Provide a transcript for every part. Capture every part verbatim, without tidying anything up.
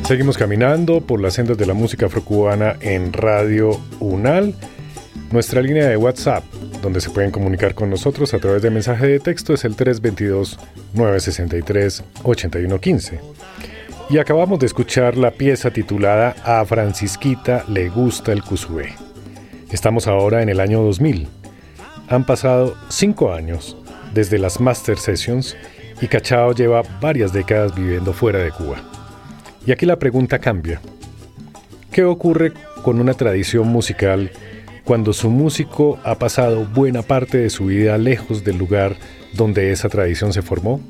Seguimos caminando por las sendas de la música afrocubana en Radio Unal. Nuestra línea de WhatsApp, donde se pueden comunicar con nosotros a través de mensaje de texto, es el tres dos dos, nueve seis tres, ocho uno uno cinco. Y acabamos de escuchar la pieza titulada A Francisquita le gusta el cusubé. Estamos ahora en el año dos mil. Han pasado cinco años desde las Master Sessions y Cachao lleva varias décadas viviendo fuera de Cuba. Y aquí la pregunta cambia. ¿Qué ocurre con una tradición musical cuando su músico ha pasado buena parte de su vida lejos del lugar donde esa tradición se formó?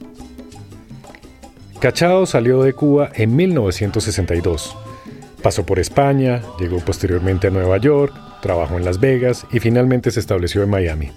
Cachao salió de Cuba en mil novecientos sesenta y dos. Pasó por España, llegó posteriormente a Nueva York, trabajó en Las Vegas y finalmente se estableció en Miami.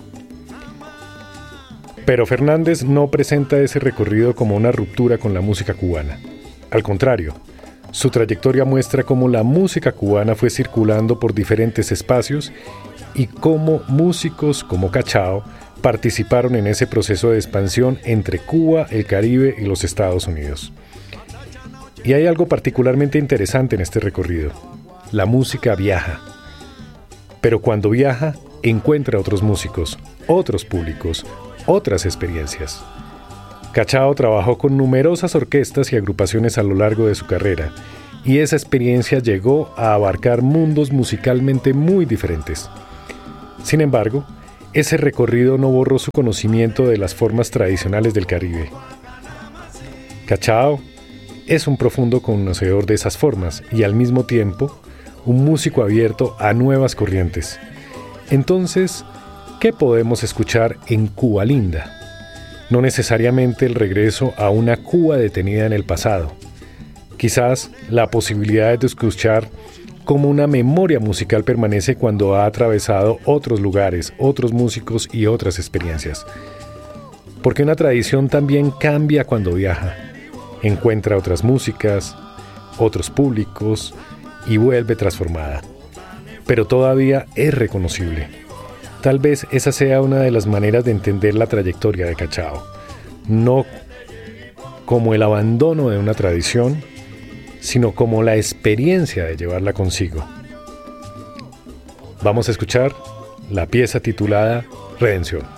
Pero Fernández no presenta ese recorrido como una ruptura con la música cubana. Al contrario, su trayectoria muestra cómo la música cubana fue circulando por diferentes espacios y cómo músicos como Cachao participaron en ese proceso de expansión entre Cuba, el Caribe y los Estados Unidos. Y hay algo particularmente interesante en este recorrido. La música viaja. Pero cuando viaja, encuentra otros músicos, otros públicos, otras experiencias. Cachao trabajó con numerosas orquestas y agrupaciones a lo largo de su carrera, y esa experiencia llegó a abarcar mundos musicalmente muy diferentes. Sin embargo, ese recorrido no borró su conocimiento de las formas tradicionales del Caribe. Cachao es un profundo conocedor de esas formas y al mismo tiempo un músico abierto a nuevas corrientes. Entonces, ¿qué podemos escuchar en Cuba Linda? No necesariamente el regreso a una Cuba detenida en el pasado. Quizás la posibilidad de escuchar cómo una memoria musical permanece cuando ha atravesado otros lugares, otros músicos y otras experiencias. Porque una tradición también cambia cuando viaja. Encuentra otras músicas, otros públicos y vuelve transformada. Pero todavía es reconocible. Tal vez esa sea una de las maneras de entender la trayectoria de Cachao. No como el abandono de una tradición, sino como la experiencia de llevarla consigo. Vamos a escuchar la pieza titulada Redención.